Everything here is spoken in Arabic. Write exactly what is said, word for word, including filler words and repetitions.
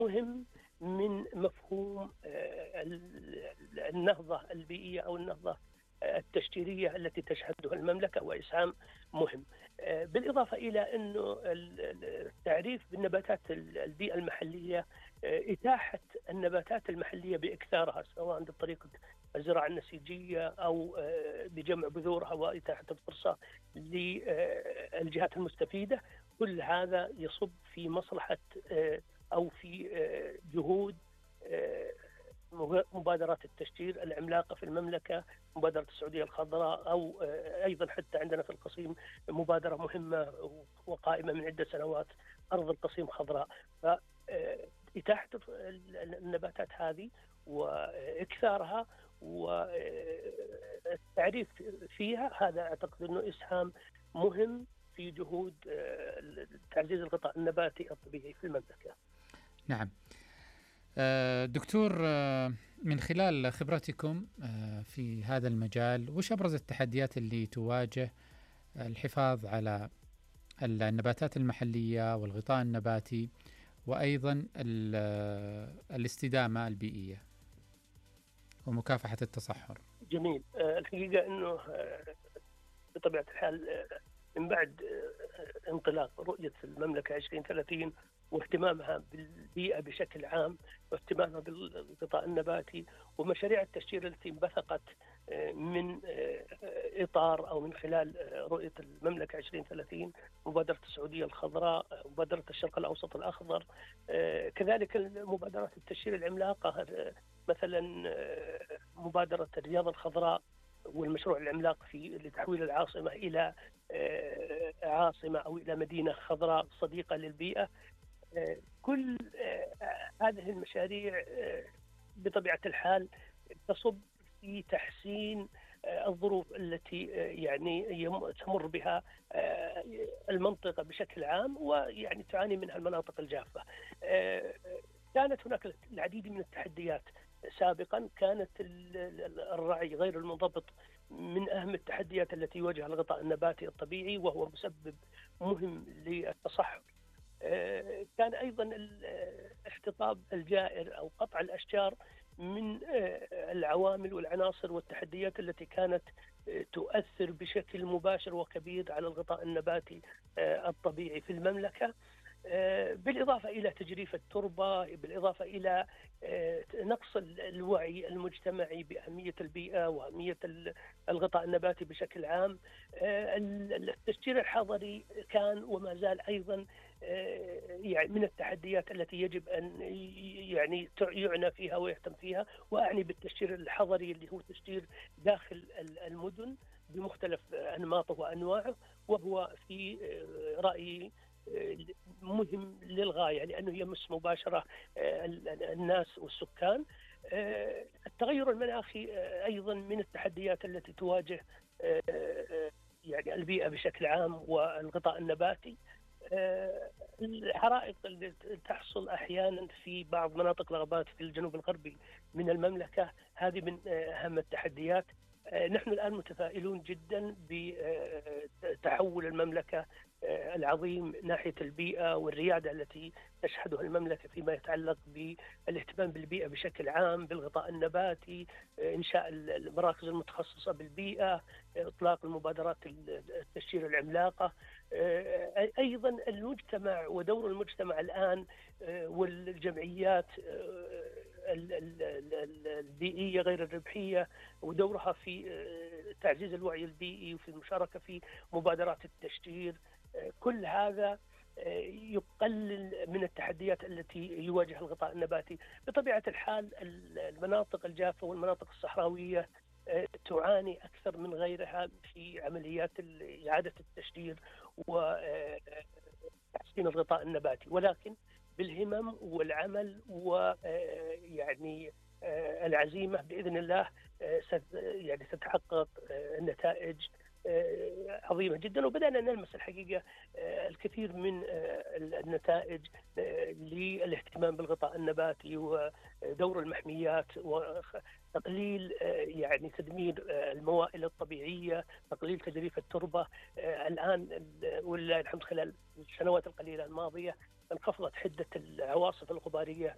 مهم من مفهوم النهضة البيئية أو النهضة التشجيرية التي تشهدها المملكة، وإسهام مهم. بالإضافة إلى أنه التعريف بالنباتات البيئة المحلية، إتاحة النباتات المحلية بإكثارها سواء بطريقة الزراعة النسيجية أو بجمع بذورها وإتاحة الفرصة للجهات المستفيدة، كل هذا يصب في مصلحة أو في جهود مبادرات التشجير العملاقة في المملكة، مبادرة السعودية الخضراء، أو أيضا حتى عندنا في القصيم مبادرة مهمة وقائمة من عدة سنوات، أرض القصيم خضراء. فإتاحة النباتات هذه وإكثارها والتعريف فيها، هذا أعتقد أنه إسهام مهم في جهود تعزيز الغطاء النباتي الطبيعي في المملكة. نعم دكتور، من خلال خبرتكم في هذا المجال، وش أبرز التحديات اللي تواجه الحفاظ على النباتات المحلية والغطاء النباتي وأيضا الاستدامة البيئية ومكافحة التصحر؟ جميل. الحقيقة أنه بطبيعة الحال من بعد انطلاق رؤية المملكة عشرين ثلاثين واهتمامها بالبيئة بشكل عام واهتمامها بالغطاء النباتي ومشاريع التشجير التي انبثقت من إطار أو من خلال رؤية المملكة عشرين ثلاثين، مبادرة السعودية الخضراء، مبادرة الشرق الأوسط الأخضر، كذلك مبادرات التشجير العملاقة، مثلا مبادرة الرياض الخضراء والمشروع العملاق في لتحويل العاصمة إلى عاصمة أو إلى مدينة خضراء صديقة للبيئة. كل هذه المشاريع بطبيعة الحال تصب في تحسين الظروف التي يعني تمر بها المنطقة بشكل عام، ويعني تعاني منها المناطق الجافة. كانت هناك العديد من التحديات سابقا، كانت الرعي غير المنضبط من أهم التحديات التي يواجهها الغطاء النباتي الطبيعي، وهو مسبب مهم للتصحر. كان أيضا الاحتطاب الجائر أو قطع الأشجار من العوامل والعناصر والتحديات التي كانت تؤثر بشكل مباشر وكبير على الغطاء النباتي الطبيعي في المملكة، بالإضافة إلى تجريف التربة، بالإضافة إلى نقص الوعي المجتمعي بأهمية البيئة وأهمية الغطاء يباتي بشكل عام. التشجير الحضري كان وما زال أيضا يعني من التحديات التي يجب أن يعني يعنى فيها ويهتم فيها، وأعني بالتشجير الحضري اللي هو تشجير داخل المدن بمختلف أنماطه وأنواعه، وهو في رأيي مهم للغاية لأنه يمس مباشرة الناس والسكان. التغير المناخي أيضا من التحديات التي تواجه يعني البيئة بشكل عام والغطاء النباتي. الحرائق اللي تحصل أحيانا في بعض مناطق الغابات في الجنوب الغربي من المملكة، هذه من أهم التحديات. نحن الآن متفائلون جدا بتحول المملكة العظيم ناحية البيئة والريادة التي تشهدها المملكة فيما يتعلق بالاهتمام بالبيئة بشكل عام، بالغطاء النباتي، إنشاء المراكز المتخصصة بالبيئة، إطلاق المبادرات التشجير العملاقة. أيضا المجتمع ودور المجتمع الآن والجمعيات البيئية غير الربحية ودورها في تعزيز الوعي البيئي وفي المشاركة في مبادرات التشجير، كل هذا يقلل من التحديات التي يواجه الغطاء النباتي. بطبيعة الحال المناطق الجافة والمناطق الصحراوية تعاني أكثر من غيرها في عمليات إعادة التشجير وتحسين الغطاء النباتي، ولكن بالهمم والعمل ويعني العزيمة بإذن الله يعني ستتحقق نتائج عظيمة جدا. وبدأنا نلمس الحقيقة الكثير من النتائج للاهتمام بالغطاء النباتي ودور المحميات وتقليل يعني تدمير الموائل الطبيعية، تقليل تجريف التربة. الآن ولله الحمد خلال السنوات القليلة الماضية انخفضت حدة العواصف الغبارية